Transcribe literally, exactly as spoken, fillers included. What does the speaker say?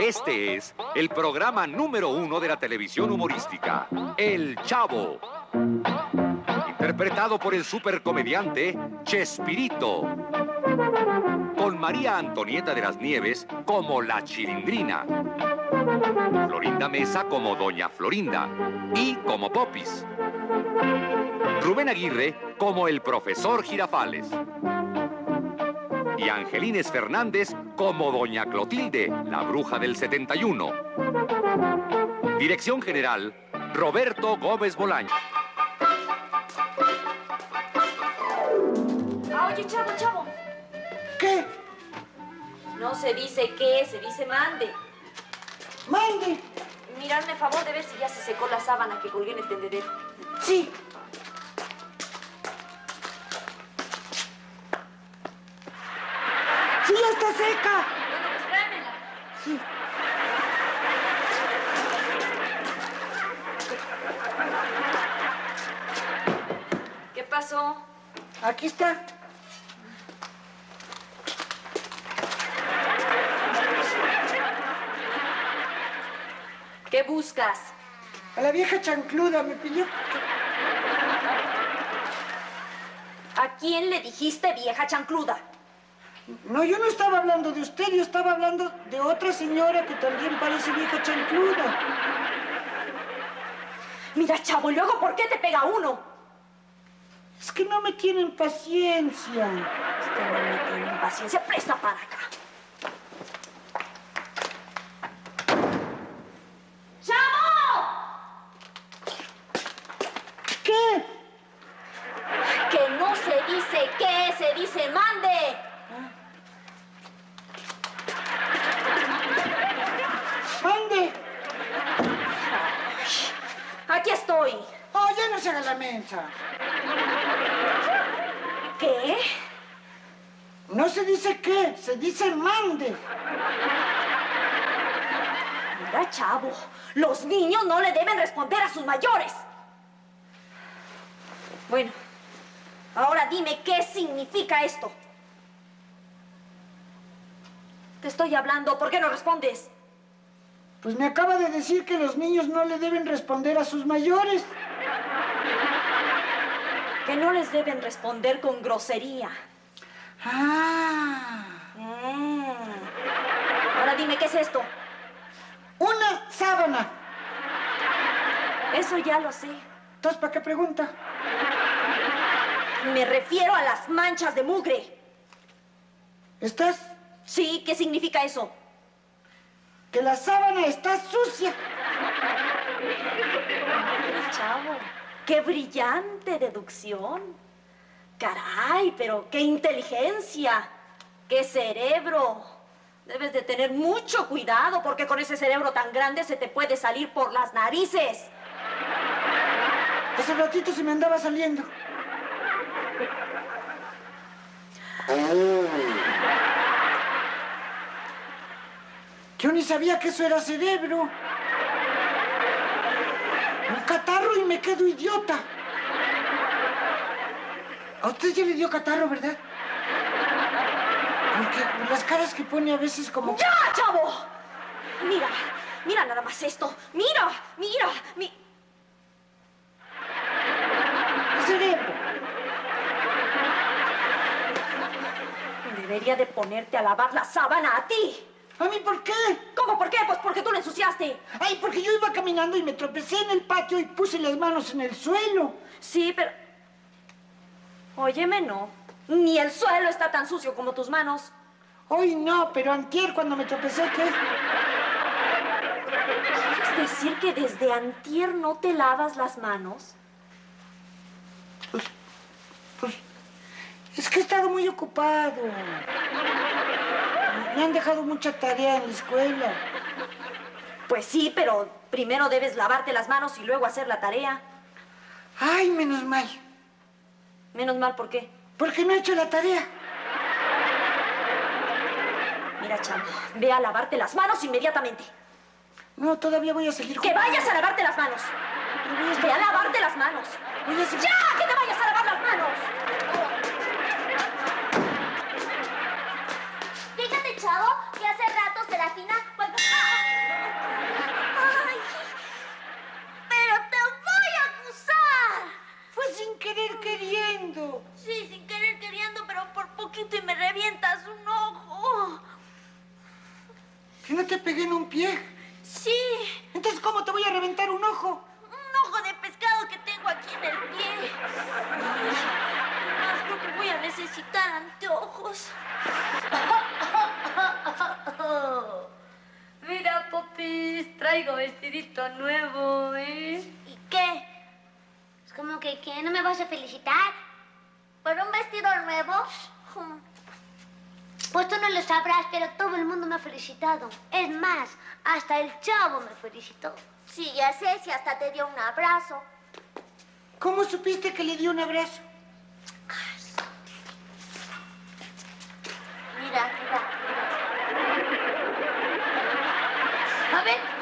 Este es el programa número uno de la televisión humorística, El Chavo. Interpretado por el supercomediante Chespirito. Con María Antonieta de las Nieves como la Chilindrina. Florinda Mesa como Doña Florinda y como Popis. Rubén Aguirre como el Profesor Girafales. Y Angelines Fernández como Doña Clotilde, la bruja del setenta y uno. Dirección general, Roberto Gómez Bolaño. Ah, oye, Chavo, Chavo. ¿Qué? No se dice qué, se dice mande. ¡Mande! Mira, hazme favor de ver si ya se secó la sábana que colgué en el tendedero. Sí. ¡Sí, ya está seca! Bueno, pues tráemela. Sí. ¿Qué pasó? Aquí está. ¿Qué buscas? A la vieja chancluda me pidió. ¿A quién le dijiste vieja chancluda? No, yo no estaba hablando de usted, yo estaba hablando de otra señora que también parece vieja chancluda. Mira, Chavo, ¿y luego por qué te pega uno? Es que no me tienen paciencia. Usted no me tiene paciencia. Presta para acá. ¡Chavo! ¿Qué? Que no se dice qué, se dice mande. ¡Mande! Aquí estoy. Oh, ya no se haga la mensa. ¿Qué? No se dice qué, se dice mande. Mira, Chavo, los niños no le deben responder a sus mayores. Bueno, ahora dime qué significa esto. Te estoy hablando, ¿por qué no respondes? Pues me acaba de decir que los niños no le deben responder a sus mayores. Que no les deben responder con grosería. Ah. Mm. Ahora dime, ¿qué es esto? Una sábana. Eso ya lo sé. Entonces, ¿para qué pregunta? Me refiero a las manchas de mugre. ¿Estás? Sí, ¿qué significa eso? Que la sábana está sucia. Ay, Chavo, qué brillante deducción. Caray, pero qué inteligencia, qué cerebro. Debes de tener mucho cuidado porque con ese cerebro tan grande se te puede salir por las narices. Hace ratito se me andaba saliendo. Yo ni sabía que eso era cerebro. Un catarro y me quedo idiota. A usted ya le dio catarro, ¿verdad? Porque las caras que pone a veces como... ¡Ya, Chavo! Mira, mira nada más esto. Mira, mira, mi... cerebro. Debería de ponerte a lavar la sábana a ti. ¿A mí por qué? ¿Cómo por qué? Pues porque tú la ensuciaste. Ay, porque yo iba caminando y me tropecé en el patio y puse las manos en el suelo. Sí, pero... Óyeme, no. Ni el suelo está tan sucio como tus manos. Hoy no, pero antier cuando me tropecé, ¿qué? ¿Quieres decir que desde antier no te lavas las manos? Pues... Pues... Es que he estado muy ocupado. Me han dejado mucha tarea en la escuela. Pues sí, pero primero debes lavarte las manos y luego hacer la tarea. Ay, menos mal. Menos mal, ¿por qué? Porque no he hecho la tarea. Mira, Chavo, ve a lavarte las manos inmediatamente. No, todavía voy a seguir ¡Que jugando. vayas a lavarte las manos! Voy a estar- ¡Ve a lavarte las manos! Voy a seguir- ¡Ya! ¡Que te vayas a lavar las manos! Fíjate, Chavo, que hace rato Serafina... Cuando... ¡Ah! poquito y me revientas un ojo. ¿Que no te pegué en un pie? Sí. Entonces, ¿cómo te voy a reventar un ojo? Un ojo de pescado que tengo aquí en el pie. Además, creo que voy a necesitar anteojos. Mira, Popis, traigo vestidito nuevo, ¿eh? ¿Y qué? Es como que, ¿qué? ¿No me vas a felicitar? ¿Por un vestido nuevo? Pues tú no lo sabrás, pero todo el mundo me ha felicitado. Es más, hasta el chavo me felicitó. Sí, ya sé, si hasta te dio un abrazo. ¿Cómo supiste que le dio un abrazo? Mira, mira, mira. A ver,